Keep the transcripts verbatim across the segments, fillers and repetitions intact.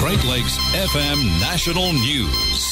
Great Lakes F M National News.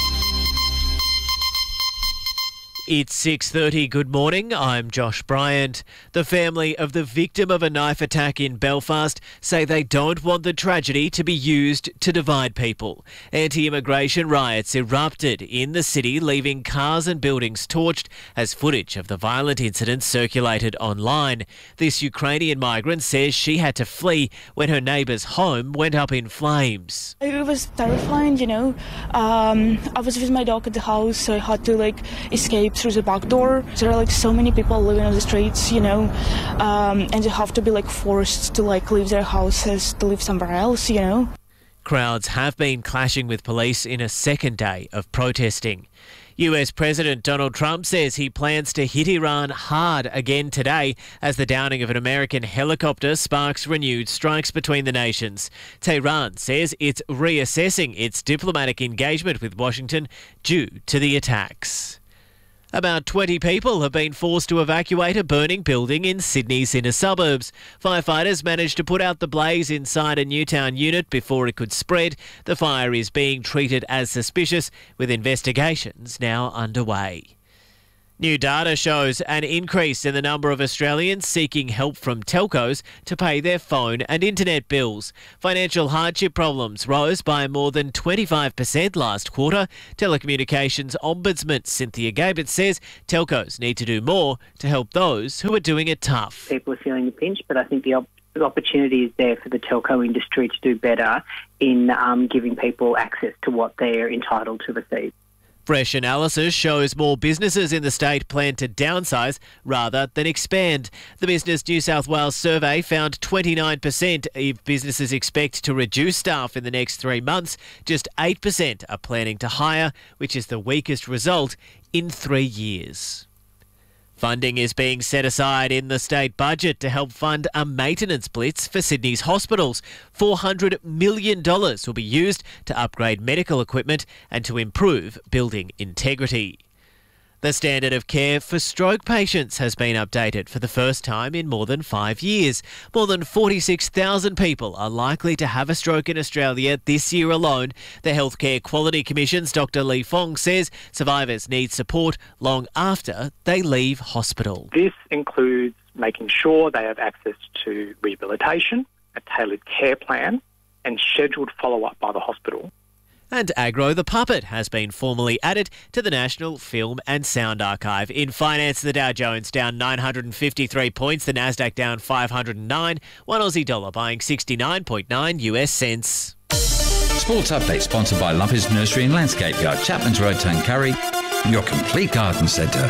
It's six thirty. Good morning. I'm Josh Bryant. The family of the victim of a knife attack in Belfast say they don't want the tragedy to be used to divide people. Anti-immigration riots erupted in the city, leaving cars and buildings torched as footage of the violent incident circulated online. This Ukrainian migrant says she had to flee when her neighbour's home went up in flames. It was terrifying, you know. Um, I was with my dog at the house, so I had to like escape through the back door. There are like so many people living on the streets, you know, um, and they have to be like forced to like leave their houses to live somewhere else, you know. Crowds have been clashing with police in a second day of protesting. U S President Donald Trump says he plans to hit Iran hard again today as the downing of an American helicopter sparks renewed strikes between the nations. Tehran says it's reassessing its diplomatic engagement with Washington due to the attacks. About twenty people have been forced to evacuate a burning building in Sydney's inner suburbs. Firefighters managed to put out the blaze inside a Newtown unit before it could spread. The fire is being treated as suspicious, with investigations now underway. New data shows an increase in the number of Australians seeking help from telcos to pay their phone and internet bills. Financial hardship problems rose by more than twenty-five percent last quarter. Telecommunications Ombudsman Cynthia Gabert says telcos need to do more to help those who are doing it tough. People are feeling the pinch, but I think the op- the opportunity is there for the telco industry to do better in um, giving people access to what they're entitled to receive. Fresh analysis shows more businesses in the state plan to downsize rather than expand. The Business New South Wales survey found twenty-nine percent of businesses expect to reduce staff in the next three months. Just eight percent are planning to hire, which is the weakest result in three years. Funding is being set aside in the state budget to help fund a maintenance blitz for Sydney's hospitals. four hundred million dollars will be used to upgrade medical equipment and to improve building integrity. The standard of care for stroke patients has been updated for the first time in more than five years. More than forty-six thousand people are likely to have a stroke in Australia this year alone. The Healthcare Quality Commission's Doctor Lee Fong says survivors need support long after they leave hospital. This includes making sure they have access to rehabilitation, a tailored care plan, and scheduled follow-up by the hospital. And Agro the Puppet has been formally added to the National Film and Sound Archive. In finance, the Dow Jones down nine hundred fifty-three points, the Nasdaq down five hundred nine, one Aussie dollar buying sixty-nine point nine U S cents. Sports Update sponsored by Lumpy's Nursery and Landscape Yard, Chapman's Road, Tuncurry, your complete garden centre.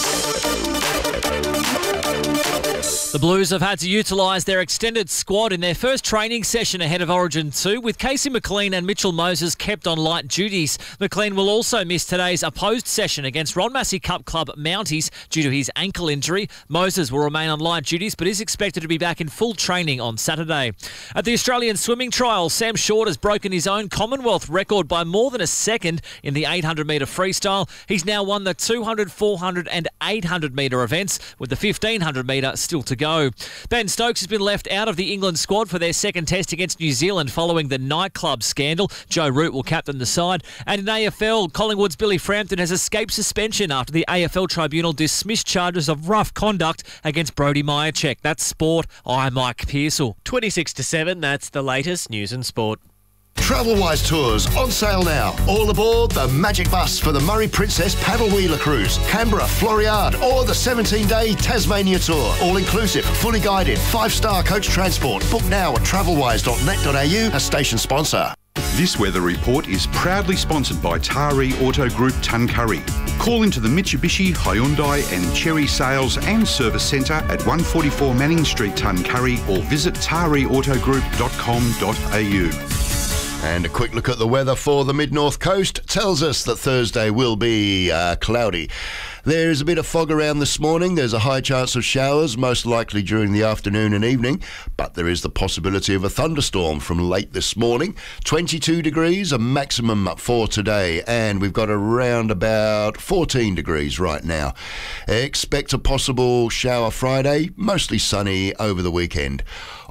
The Blues have had to utilise their extended squad in their first training session ahead of Origin two, with Casey McLean and Mitchell Moses kept on light duties. McLean will also miss today's opposed session against Ron Massey Cup club Mounties due to his ankle injury. Moses will remain on light duties but is expected to be back in full training on Saturday. At the Australian swimming trials, Sam Short has broken his own Commonwealth record by more than a second in the eight hundred metre freestyle. He's now won the two hundred, four hundred and eight hundred metre events, with the fifteen hundred metre still to go. Ben Stokes has been left out of the England squad for their second test against New Zealand following the nightclub scandal. Joe Root will captain the side. And in A F L, Collingwood's Billy Frampton has escaped suspension after the A F L tribunal dismissed charges of rough conduct against Brodie Myercheck. That's sport. I'm Mike Pearsall. twenty-six to seven, that's the latest news and sport. Travelwise Tours on sale now. All aboard the Magic Bus for the Murray Princess Paddle Wheeler Cruise, Canberra, Floriade, or the seventeen-day Tasmania Tour. All inclusive, fully guided, five-star coach transport. Book now at travelwise dot net dot a u, a station sponsor. This weather report is proudly sponsored by Taree Auto Group Tuncurry. Call into the Mitsubishi, Hyundai and Chery Sales and Service Centre at one forty-four Manning Street, Tuncurry, or visit taree auto group dot com dot a u. And a quick look at the weather for the mid-north coast tells us that Thursday will be uh, cloudy. There is a bit of fog around this morning. There's a high chance of showers, most likely during the afternoon and evening, but there is the possibility of a thunderstorm from late this morning. twenty-two degrees, a maximum for today, and we've got around about fourteen degrees right now. Expect a possible shower Friday, mostly sunny over the weekend.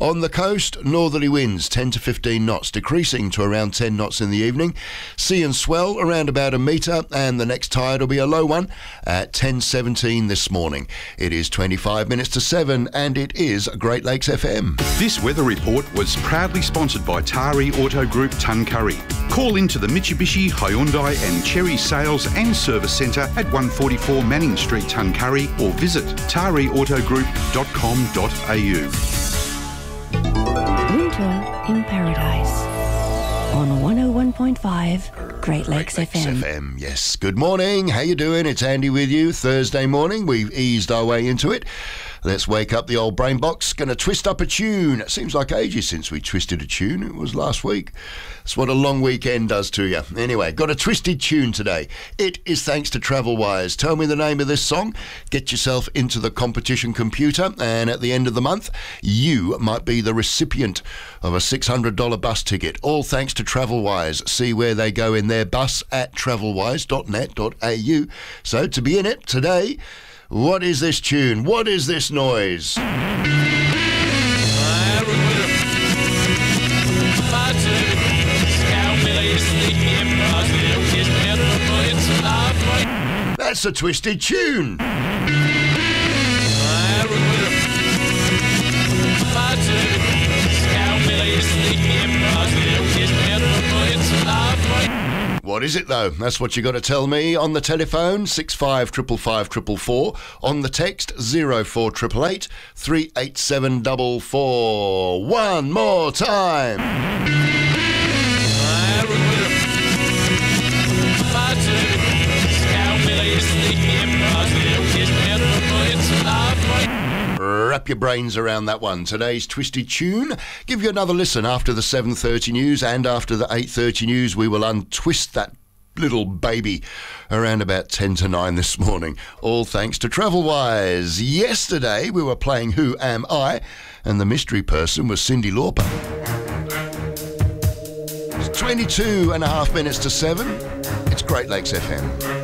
On the coast, northerly winds ten to fifteen knots, decreasing to around ten knots in the evening. Sea and swell around about a metre, and the next tide will be a low one at ten seventeen this morning. It is twenty-five minutes to seven, and it is Great Lakes F M. This weather report was proudly sponsored by Tari Auto Group Tuncurry. Call into the Mitsubishi, Hyundai and Cherry Sales and Service Centre at one forty-four Manning Street, Tuncurry, or visit tari auto group dot com dot a u. Winter in Paradise on one oh one point five Great Lakes, Great Lakes F M. F M. Yes, good morning. How you doing? It's Andy with you. Thursday morning. We've eased our way into it. Let's wake up the old brain box. Going to twist up a tune. It seems like ages since we twisted a tune. It was last week. That's what a long weekend does to you. Anyway, got a twisted tune today. It is thanks to TravelWise. Tell me the name of this song. Get yourself into the competition computer, and at the end of the month, you might be the recipient of a six hundred dollars bus ticket. All thanks to TravelWise. See where they go in their bus at travelwise dot net dot a u. So to be in it today, what is this tune? What is this noise? That's a twisted tune. What is it though? That's what you got to tell me on the telephone, six five five five four four four, on the text zero four eight eight eight three eight seven four four. One more time. Wrap your brains around that one. Today's twisted tune. Give you another listen after the seven thirty news, and after the eight thirty news we will untwist that little baby around about ten to nine this morning. All thanks to TravelWise. Yesterday we were playing Who Am I? And the mystery person was Cyndi Lauper. It's twenty-two and a half minutes to seven. It's Great Lakes F M.